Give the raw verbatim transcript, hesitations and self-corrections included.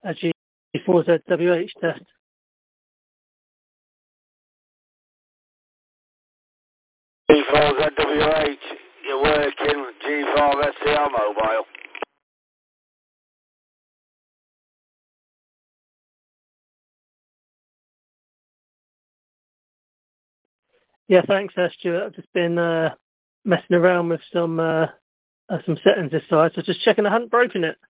A G four Z W H test. G four Z W H, you're working. G four S C R mobile. Yeah, thanks, uh, Stuart. I've just been uh, messing around with some uh, uh, some settings this side, so just checking I hadn't broken it.